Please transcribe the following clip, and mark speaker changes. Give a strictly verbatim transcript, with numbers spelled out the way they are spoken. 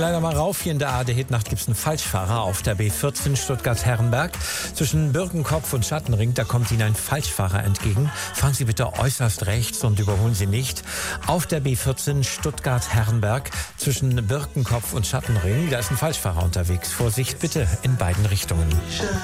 Speaker 1: Leider mal rauf, hier in der A D Hitnacht gibt es einen Falschfahrer auf der B vierzehn Stuttgart-Herrenberg. Zwischen Birkenkopf und Schattenring, da kommt Ihnen ein Falschfahrer entgegen. Fahren Sie bitte äußerst rechts und überholen Sie nicht. Auf der B vierzehn Stuttgart-Herrenberg zwischen Birkenkopf und Schattenring, da ist ein Falschfahrer unterwegs. Vorsicht bitte in beiden Richtungen.